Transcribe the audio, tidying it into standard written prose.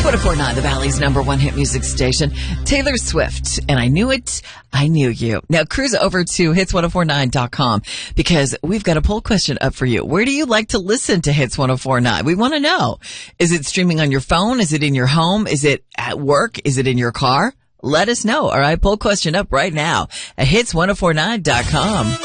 Hits 104.9, the Valley's number one hit music station. Taylor Swift. And I knew it. I knew you. Now cruise over to hits1049.com because we've got a poll question up for you. Where do you like to listen to Hits 104.9? We want to know. Is it streaming on your phone? Is it in your home? Is it at work? Is it in your car? Let us know. All right. Poll question up right now at hits1049.com.